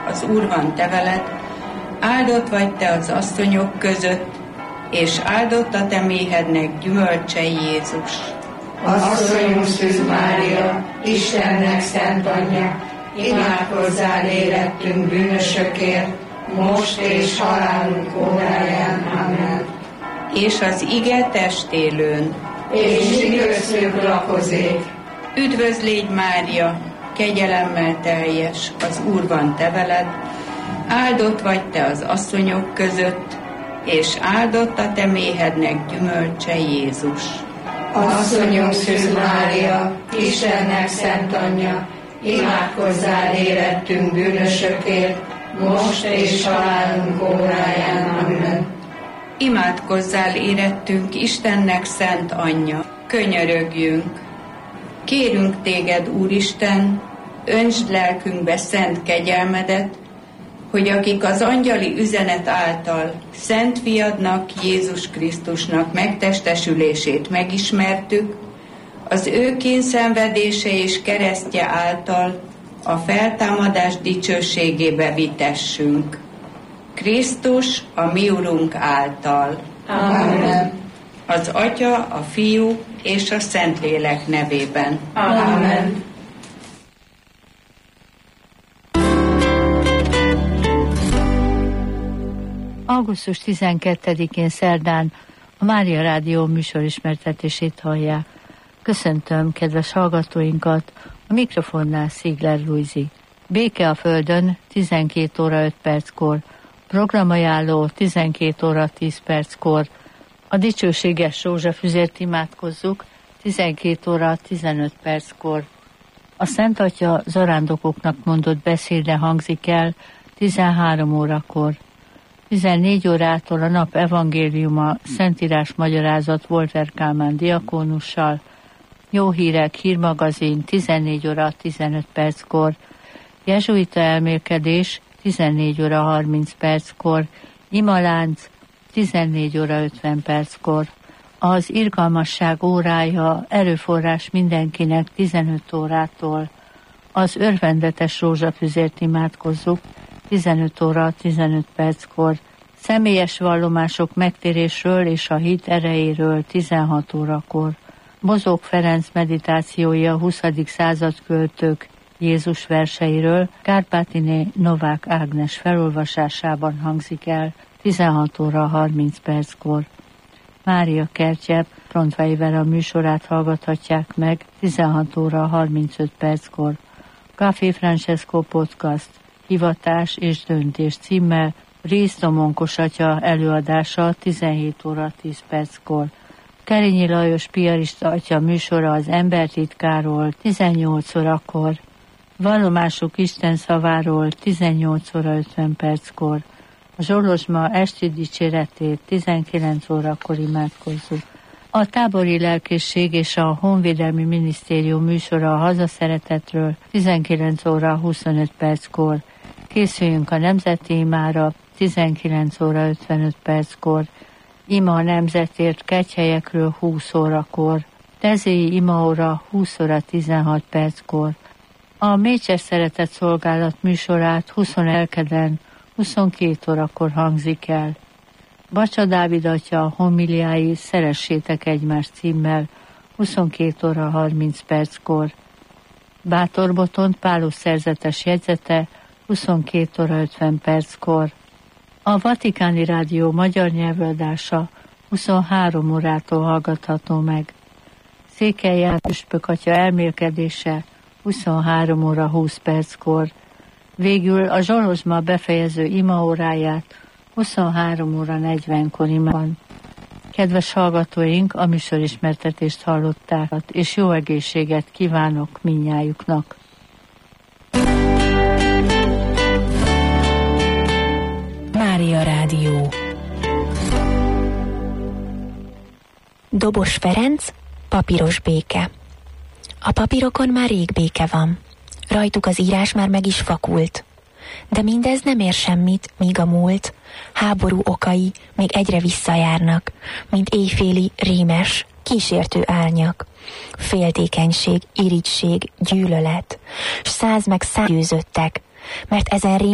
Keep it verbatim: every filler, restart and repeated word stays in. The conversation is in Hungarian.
az Úr van te veled, áldott vagy te az asszonyok között, és áldott a te méhednek gyümölcse Jézus. Asszonyunk Szűz Mária, Istennek szent anyja, imádkozzál érettünk bűnösökért, most és halálunk óráján. Amen. És az ige testélőn, és mi köztünk lakozék. Üdvözlégy Mária, kegyelemmel teljes, az Úr van te veled, áldott vagy te az asszonyok között, és áldott a te méhednek gyümölcse Jézus. Asszonyunk Szűz Mária, Istennek szent anyja, imádkozzál érettünk bűnösökért, most és halálunk óráján. Amen. Imádkozzál érettünk Istennek szent anyja, könyörögjünk. Kérünk téged, Úristen, öntsd lelkünkbe szent kegyelmedet, hogy akik az angyali üzenet által szent fiadnak, Jézus Krisztusnak megtestesülését megismertük, az ő kényszenvedése és keresztje által a feltámadás dicsőségébe vitessünk. Krisztus a mi Urunk által. Amen. Az Atya, a Fiú és a Szentlélek nevében. Amen. augusztus tizenkettedikén szerdán a Mária Rádió műsorismertetését hallják. Köszöntöm kedves hallgatóinkat, a mikrofonnál Szigler Lujzi. Béke a Földön tizenkét óra öt perckor, programajánló tizenkét óra tíz perckor, a dicsőséges rózsafüzért imádkozzuk tizenkét óra tizenöt perckor. A Szent Atya zarándokoknak mondott beszéde hangzik el tizenhárom órakor. tizennégy órától a nap evangéliuma, Szentírás magyarázat Volter Kálmán diakónussal, Jó hírek, hírmagazin tizennégy óra tizenöt perckor, jezsuita elmélkedés tizennégy óra harminc perckor, imalánc tizennégy óra ötven perckor, az irgalmasság órája, erőforrás mindenkinek tizenöt órától, az örvendetes rózsafüzért imádkozzuk tizenöt óra tizenöt perckor, személyes vallomások megtérésről és a hit erejéről tizenhat órakor, Bozók Ferenc meditációja a huszadik század költők Jézus verseiről Kárpátiné Novák Ágnes felolvasásában hangzik el tizenhat óra harminc perckor. Mária Kertjep Frontveivel a műsorát hallgathatják meg tizenhat óra harmincöt perckor. Café Francesco Podcast Hivatás és döntés címmel Rész Domonkos atya előadása tizenhét óra tíz perckor. Kerényi Lajos piarista atya műsora az embertitkáról tizennyolc órakor. Vallomásuk Isten szaváról tizennyolc óra ötven perckor. A Zsolozsma esti dicséretét tizenkilenc órakor imádkozzuk. A tábori lelkészség és a Honvédelmi Minisztérium műsora a hazaszeretetről tizenkilenc óra huszonöt perckor. Készüljünk a nemzeti imára tizenkilenc óra ötvenöt perckor. Ima a nemzetért kegyhelyekről húsz órakor. Tezéi imaóra húsz óra tizenhat perckor. A Mécses Szeretet Szolgálat műsorát huszonegyedikén huszonkét órakor hangzik el. Bacsa Dávid atya homiliái Szeressétek egymást címmel huszonkét óra harminc perckor. Bátor Botont Pálus szerzetes jegyzete huszonkét óra ötven perckor. A Vatikáni Rádió magyar nyelvöadása huszonhárom órától hallgatható meg. Székely Ján püspök atya elmélkedése huszonhárom óra húsz perckor. Végül a Zsolozsma befejező imaóráját huszonhárom óra negyvenkor imában. Kedves hallgatóink, a műsorismertetést hallották, és jó egészséget kívánok mindnyájuknak. Mária Rádió. Dobos Ferenc, papíros béke. A papírokon már rég béke van. Rajtuk az írás már meg is fakult. De mindez nem ér semmit, míg a múlt, háború okai még egyre visszajárnak, mint éjféli rémes, kísértő árnyak. Féltékenység, irigység, gyűlölet, s száz meg száz győzöttek, mert ezen rém